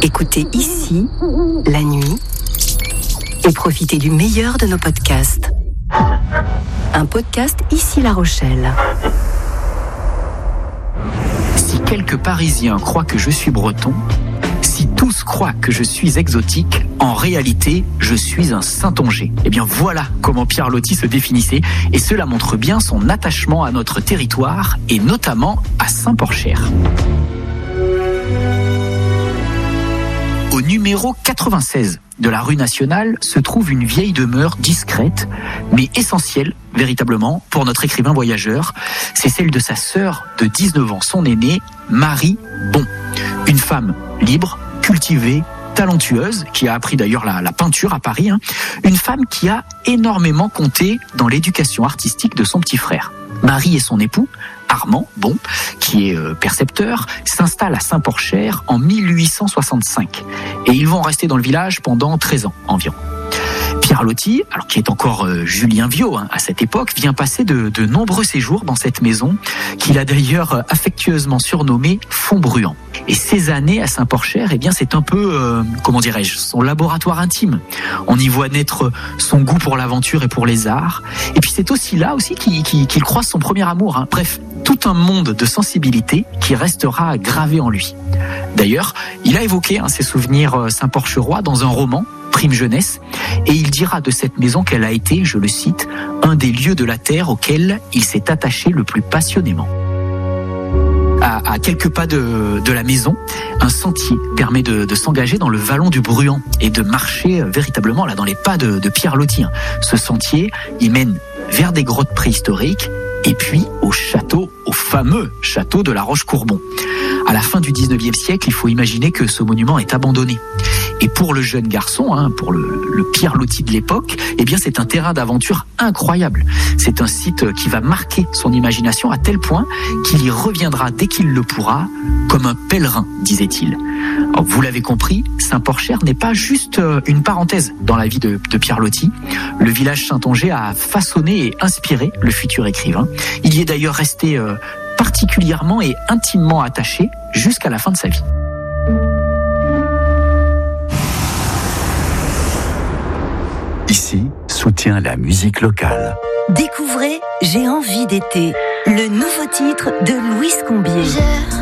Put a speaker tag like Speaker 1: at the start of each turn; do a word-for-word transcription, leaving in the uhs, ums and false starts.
Speaker 1: Écoutez ici, la nuit, et profitez du meilleur de nos podcasts. Un podcast Ici La Rochelle.
Speaker 2: Si quelques Parisiens croient que je suis breton, si tous croient que je suis exotique, en réalité, je suis un Saintongeais. Eh bien voilà comment Pierre Loti se définissait, et cela montre bien son attachement à notre territoire, et notamment à Saint-Porchaire. Au numéro quatre-vingt-seize de la rue nationale se trouve une vieille demeure discrète, mais essentielle, véritablement, pour notre écrivain voyageur. C'est celle de sa sœur de dix-neuf ans, son aînée, Marie Bon. Une femme libre, cultivée, talentueuse, qui a appris d'ailleurs la, la peinture à Paris. Hein. Une femme qui a énormément compté dans l'éducation artistique de son petit frère. Marie et son époux, Armand Bon, qui est euh, percepteur, s'installe à Saint-Porchaire en mille huit cent soixante-cinq. Et ils vont rester dans le village pendant treize ans environ. Pierre Loti, alors qui est encore euh, Julien Viau hein, à cette époque, vient passer de, de nombreux séjours dans cette maison, qu'il a d'ailleurs affectueusement surnommée Font-Bruant. Et ces années à Saint-Porchaire, eh bien, c'est un peu, euh, comment dirais-je, son laboratoire intime. On y voit naître son goût pour l'aventure et pour les arts. Et puis c'est aussi là aussi qu'il, qu'il, qu'il croise son premier amour. Hein. Bref, tout un monde de sensibilité qui restera gravé en lui. D'ailleurs, il a évoqué hein, ses souvenirs saint-porcherois dans un roman, Prime Jeunesse, et il dira de cette maison qu'elle a été, je le cite, un des lieux de la terre auquel il s'est attaché le plus passionnément. À, à quelques pas de, de la maison, un sentier permet de, de s'engager dans le vallon du Bruant et de marcher véritablement là dans les pas de, de Pierre Loti. Ce sentier, il mène vers des grottes préhistoriques et puis au château, au fameux château de la Roche-Courbon. À la fin du dix-neuvième siècle, il faut imaginer que ce monument est abandonné. Et pour le jeune garçon, hein, pour le, le Pierre Loti de l'époque, eh bien c'est un terrain d'aventure incroyable. C'est un site qui va marquer son imagination à tel point qu'il y reviendra dès qu'il le pourra, comme un pèlerin, disait-il. Alors, vous l'avez compris, Saint-Porchaire n'est pas juste une parenthèse dans la vie de, de Pierre Loti. Le village saintongeais a façonné et inspiré le futur écrivain. Il y est d'ailleurs resté euh, particulièrement et intimement attaché jusqu'à la fin de sa vie.
Speaker 3: Ici, soutient la musique locale.
Speaker 1: Découvrez J'ai envie d'été, le nouveau titre de Louise Combier.